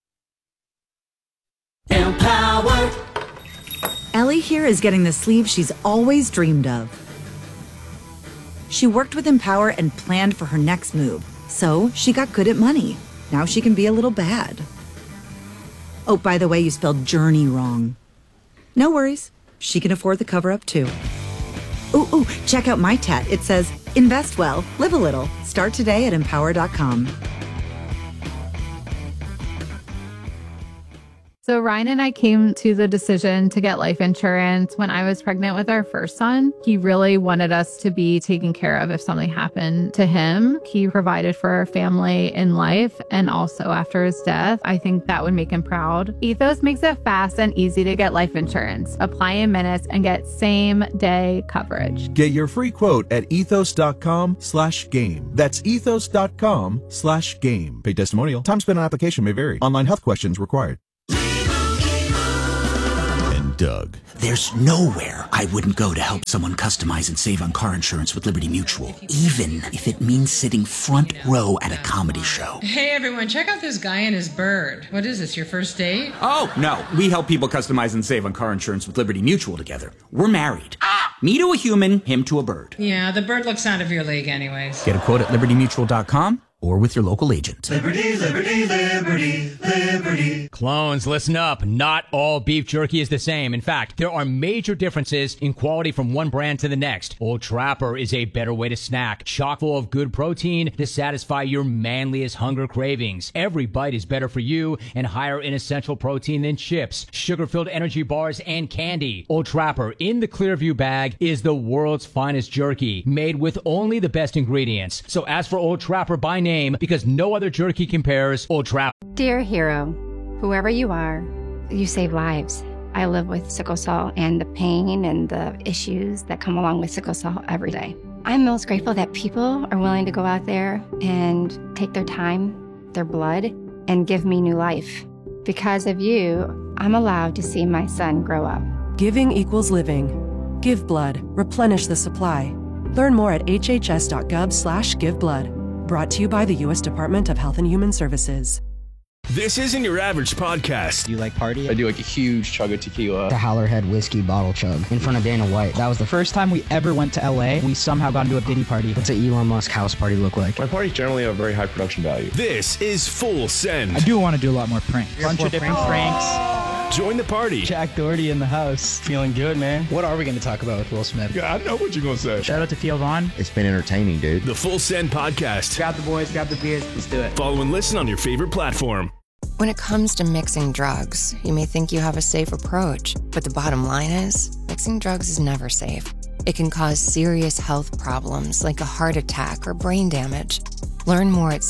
Empowered. Ellie here is getting the sleeve she's always dreamed of. She worked with Empower and planned for her next move, so she got good at money. Now she can be a little bad. Oh, by the way, you spelled journey wrong. No worries. She can afford the cover-up, too. Ooh, check out my tat. It says, invest well, live a little. Start today at Empower.com. So Ryan and I came to the decision to get life insurance when I was pregnant with our first son. He really wanted us to be taken care of if something happened to him. He provided for our family in life and also after his death. I think that would make him proud. Ethos makes it fast and easy to get life insurance. Apply in minutes and get same-day coverage. Get your free quote at ethos.com/game. That's ethos.com/game. Paid testimonial. Time spent on application may vary. Online health questions required. Doug. There's nowhere I wouldn't go to help someone customize and save on car insurance with Liberty Mutual, even if it means sitting front row at a comedy show. Hey everyone, check out this guy and his bird. What is this, your first date? Oh, no. We help people customize and save on car insurance with Liberty Mutual together. We're married. Me to a human, him to a bird. Yeah, the bird looks out of your league anyways. Get a quote at libertymutual.com or with your local agent. Liberty, liberty, liberty, liberty. Clones, listen up. Not all beef jerky is the same. In fact, there are major differences in quality from one brand to the next. Old Trapper is a better way to snack, chock full of good protein to satisfy your manliest hunger cravings. Every bite is better for you and higher in essential protein than chips, sugar-filled energy bars, and candy. Old Trapper in the Clearview bag is the world's finest jerky, made with only the best ingredients. So ask for Old Trapper by name, because no other jerky compares. Old Trapper. Dear hero, whoever you are, you save lives. I live with sickle cell and the pain and the issues that come along with sickle cell every day. I'm most grateful that people are willing to go out there and take their time, their blood, and give me new life. Because of you, I'm allowed to see my son grow up. Giving equals living. Give blood. Replenish the supply. Learn more at hhs.gov/giveblood. Brought to you by the U.S. Department of Health and Human Services. This isn't your average podcast. Do you like party? I do like a huge chug of tequila. The Howlerhead whiskey bottle chug in front of Dana White. That was the first time we ever went to LA. We somehow got into a Diddy party. What's an Elon Musk house party look like? My parties generally have very high production value. This is Full Send. I do want to do a lot more pranks. Bunch of different pranks. Join the party. Jack Doherty in the house. Feeling good, man. What are we going to talk about with Will Smith? Yeah, I know what you're going to say. Shout out to Theo Vaughn. It's been entertaining, dude. The Full Send podcast. Grab the boys, grab the beers. Let's do it. Follow and listen on your favorite platform. When it comes to mixing drugs, you may think you have a safe approach, but the bottom line is, mixing drugs is never safe. It can cause serious health problems like a heart attack or brain damage. Learn more at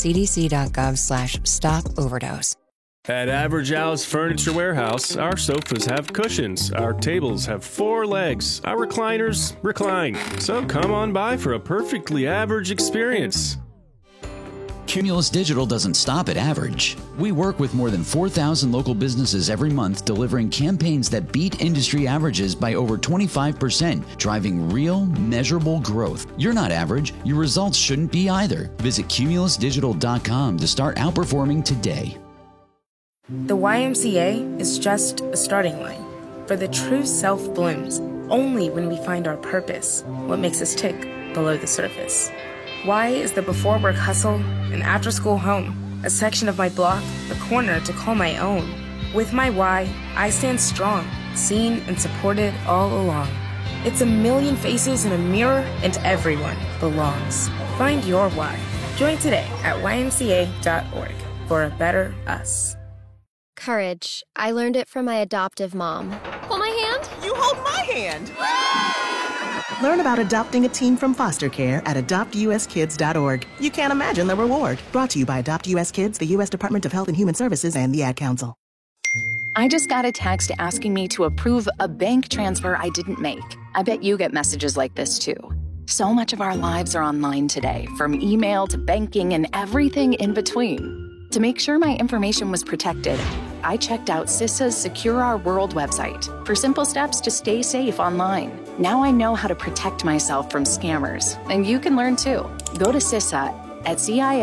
cdc.gov/stop-overdose. At Average Al's Furniture Warehouse, our sofas have cushions, our tables have 4 legs, our recliners recline. So come on by for a perfectly average experience. Cumulus Digital doesn't stop at average. We work with more than 4,000 local businesses every month, delivering campaigns that beat industry averages by over 25%, driving real, measurable growth. You're not average. Your results shouldn't be either. Visit cumulusdigital.com to start outperforming today. The YMCA is just a starting line, for the true self blooms only when we find our purpose, what makes us tick below the surface. Y is the before-work hustle, an after-school home, a section of my block, a corner to call my own. With my Y, I stand strong, seen and supported all along. It's a million faces in a mirror, and everyone belongs. Find your Y. Join today at ymca.org for a better us. Courage. I learned it from my adoptive mom. Hold my hand. You hold my hand. Learn about adopting a teen from foster care at adoptuskids.org. You can't imagine the reward. Brought to you by Adopt US Kids, the U.S. Department of Health and Human Services, and the Ad Council. I just got a text asking me to approve a bank transfer I didn't make. I bet you get messages like this too. So much of our lives are online today, from email to banking and everything in between. To make sure my information was protected, I checked out CISA's Secure Our World website for simple steps to stay safe online. Now I know how to protect myself from scammers, and you can learn too. Go to CISA at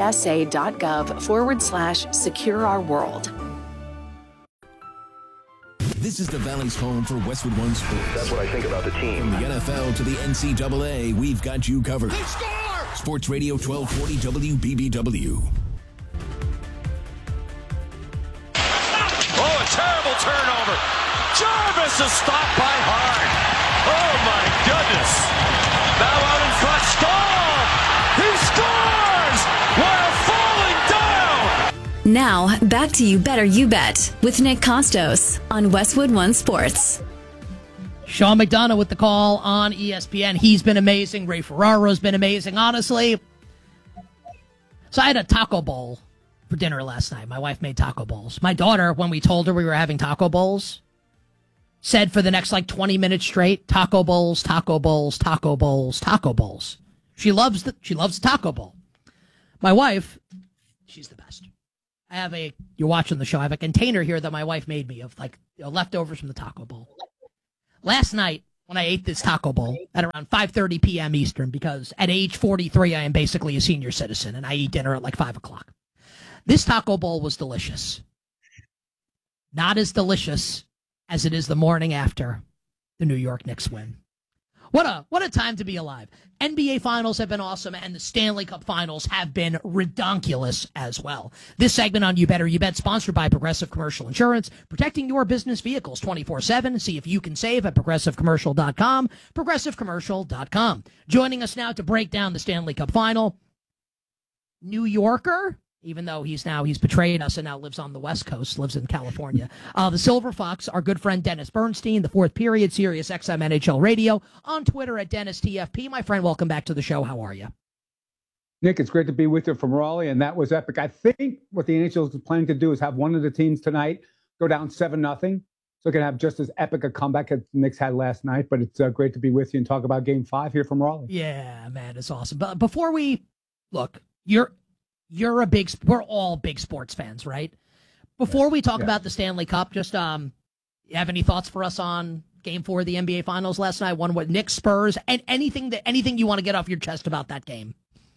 cisa.gov/Secure Our World. This is the Valley's home for Westwood One Sports. That's what I think about the team. From the NFL to the NCAA, we've got you covered. They score! Sports Radio 1240 WBBW. Oh, a terrible turnover. Jarvis is stopped by Hart. Oh, my goodness. Now out in front, Stahl. He scores while falling down. Now, back to You Better You Bet with Nick Costos on Westwood One Sports. Sean McDonough with the call on ESPN. He's been amazing. Ray Ferraro's been amazing, honestly. So I had a taco bowl for dinner last night. My wife made taco bowls. My daughter, when we told her we were having taco bowls, said for the next 20 minutes straight, taco bowls, taco bowls, taco bowls, taco bowls. She loves the taco bowl. My wife, she's the best. You're watching the show, I have a container here that my wife made me of leftovers from the taco bowl. Last night, when I ate this taco bowl at around 5:30 p.m. Eastern, because at age 43, I am basically a senior citizen, and I eat dinner at 5 o'clock. This taco bowl was delicious. Not as delicious as it is the morning after the New York Knicks win. What a time to be alive. NBA Finals have been awesome, and the Stanley Cup Finals have been redonkulous as well. This segment on You Better You Bet, sponsored by Progressive Commercial Insurance, protecting your business vehicles 24/7. See if you can save at ProgressiveCommercial.com, ProgressiveCommercial.com. Joining us now to break down the Stanley Cup Final, New Yorker, even though he's betrayed us and now lives on the West Coast, lives in California. The Silver Fox, our good friend Dennis Bernstein, the Fourth Period, Sirius XM NHL Radio, on Twitter at Dennis TFP. My friend, welcome back to the show. How are you? Nick, it's great to be with you from Raleigh, and that was epic. I think what the NHL is planning to do is have one of the teams tonight go down 7-0, so it can have just as epic a comeback as the Knicks had last night. But it's great to be with you and talk about Game 5 here from Raleigh. Yeah, man, it's awesome. But before we look, we're all big sports fans, right? Before we talk about the Stanley Cup, just you have any thoughts for us on Game 4 of the NBA Finals last night? One with Knicks, Spurs, and anything you want to get off your chest about that game?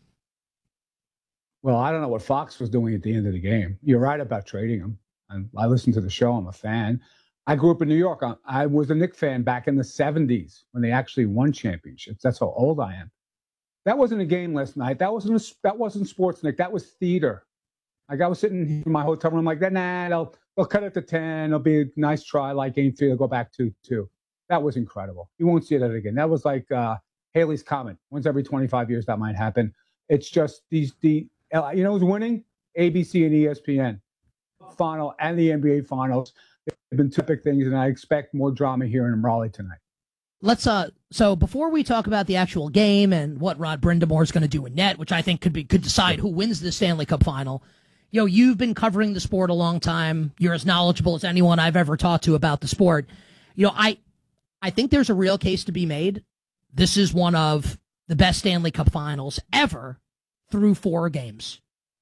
Well, I don't know what Fox was doing at the end of the game. You're right about trading him. I listened to the show. I'm a fan. I grew up in New York. I was a Knicks fan back in the 70s when they actually won championships. That's how old I am. That wasn't a game last night. That wasn't sports, Nick. That was theater. I was sitting in my hotel room like that. Nah, they'll cut it to 10. It'll be a nice try, like Game 3. They'll go back 2-2. That was incredible. You won't see that again. That was like Haley's Comet. Once every 25 years that might happen. It's just who's winning? ABC and ESPN. Final and the NBA Finals. They've been typical things, and I expect more drama here in Raleigh tonight. Let's so before we talk about the actual game and what Rod Brind'Amour is going to do in net, which I think could decide who wins the Stanley Cup Final. You've been covering the sport a long time. You're as knowledgeable as anyone I've ever talked to about the sport. I think there's a real case to be made. This is one of the best Stanley Cup Finals ever through 4 games.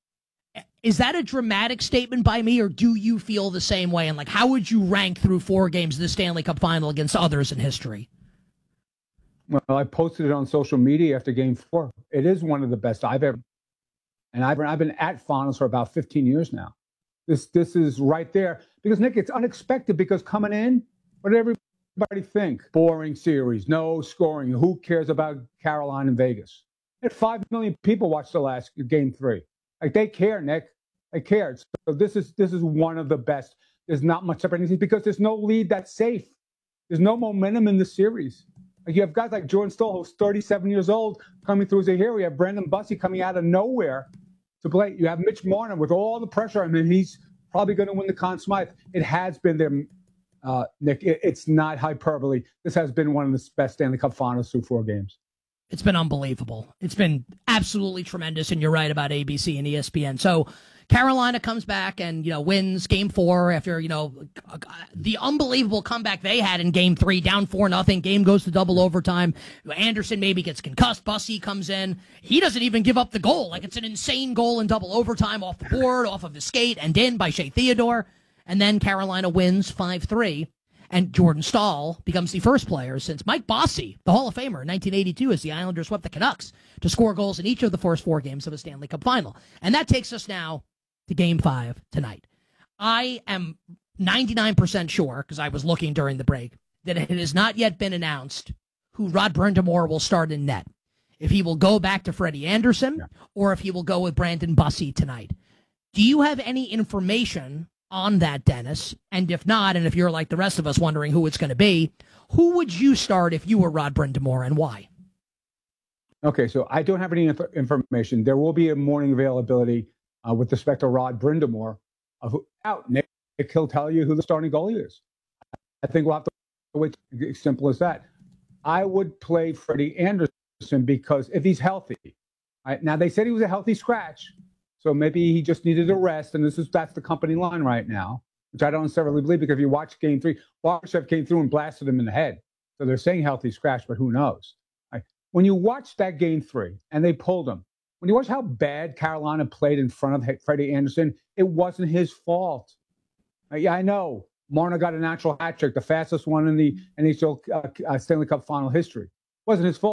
Is that a dramatic statement by me, or do you feel the same way? And how would you rank through 4 games the Stanley Cup Final against others in history? Well, I posted it on social media after Game 4. It is one of the best I've ever. And I've been at finals for about 15 years now. This is right there. Because, Nick, it's unexpected because coming in, what did everybody think? Boring series, no scoring. Who cares about Carolina and Vegas? 5 million people watched the last Game 3. They care, Nick. They care. So this is one of the best. There's not much separation because there's no lead that's safe. There's no momentum in the series. You have guys like Jordan Staal, who's 37 years old, coming through as a hero. You have Brandon Bussi coming out of nowhere to play. You have Mitch Marner with all the pressure. I mean, he's probably going to win the Conn Smythe. It has been there, Nick. It's not hyperbole. This has been one of the best Stanley Cup Finals through 4 games. It's been unbelievable. It's been absolutely tremendous, and you're right about ABC and ESPN. So Carolina comes back and, wins Game 4 after, the unbelievable comeback they had in Game 3, down 4-0. Game goes to double overtime. Anderson maybe gets concussed. Bussi comes in. He doesn't even give up the goal. It's an insane goal in double overtime off the board, off of his skate, and in by Shea Theodore. And then Carolina wins 5-3. And Jordan Staal becomes the first player since Mike Bossy, the Hall of Famer, in 1982, as the Islanders swept the Canucks, to score goals in each of the first 4 games of a Stanley Cup Final. And that takes us now to Game 5 tonight. I am 99% sure, because I was looking during the break, that it has not yet been announced who Rod Brind'Amour will start in net. If he will go back to Freddie Anderson, or if he will go with Brandon Bussi tonight. Do you have any information on that, Dennis? And if not, and if you're like the rest of us wondering who it's going to be, who would you start if you were Rod Brind'Amour, and why? Okay, so I don't have any information. There will be a morning availability with respect to Rod Brind'Amour. of who out. Nick, he'll tell you who the starting goalie is. I think we'll have to wait. Simple as that. I would play Freddie Anderson because if he's healthy, right? Now they said he was a healthy scratch, so maybe he just needed a rest, and that's the company line right now, which I don't necessarily believe because if you watch Game 3, Barbashev came through and blasted him in the head. So they're saying healthy scratch, but who knows? Right? When you watch that Game 3 and they pulled him, when you watch how bad Carolina played in front of Freddie Anderson, it wasn't his fault. Yeah, I know. Marner got a natural hat trick, the fastest one in the NHL Stanley Cup final history. It wasn't his fault.